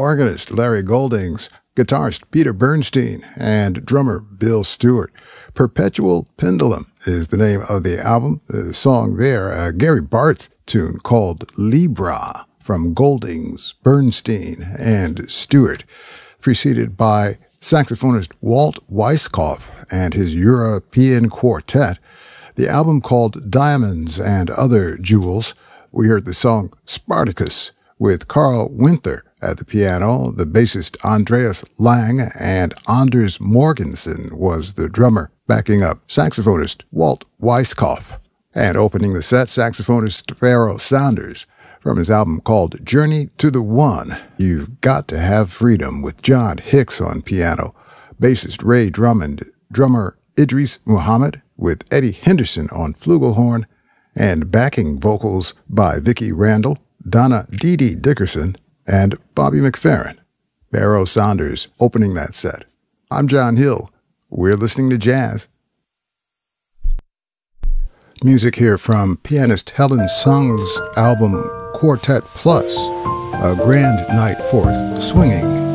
organist Larry Goldings, guitarist Peter Bernstein, and drummer Bill Stewart. Perpetual Pendulum is the name of the album. The song there, a Gary Bartz tune called Libra from Goldings, Bernstein, and Stewart, preceded by saxophonist Walt Weiskopf and his European Quartet. The album called Diamonds and Other Jewels. We heard the song Spartacus with Carl Winther at the piano, the bassist Andreas Lang, and Anders Morgensen was the drummer, backing up saxophonist Walt Weiskopf. And opening the set, saxophonist Pharoah Sanders from his album called Journey to the One, You've Got to Have Freedom, with John Hicks on piano, bassist Ray Drummond, drummer Idris Muhammad, with Eddie Henderson on flugelhorn, and backing vocals by Vicki Randall, Donna Dee Dee Dickerson, and Bobby McFerrin. Pharoah Sanders opening that set. I'm John Hill. We're listening to jazz. Music here from pianist Helen Sung's album Quartet Plus, a grand night for swinging